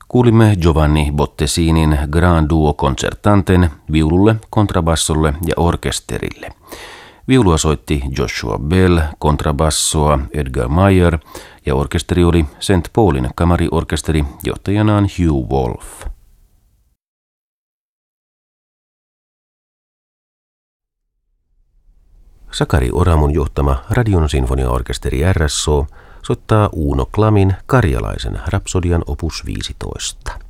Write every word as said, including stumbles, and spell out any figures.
Kuulimme Giovanni Bottesinin Grand Duo Concertanten viululle, kontrabassolle ja orkesterille. Viulua soitti Joshua Bell, kontrabassoa Edgar Meyer ja orkesteri oli Saint Paulin kamariorkesteri johtajanaan Hugh Wolf. Sakari Oramun johtama Radion sinfoniaorkesteri R S O soittaa Uuno Klamin Karjalaisen rapsodian opus viisitoista.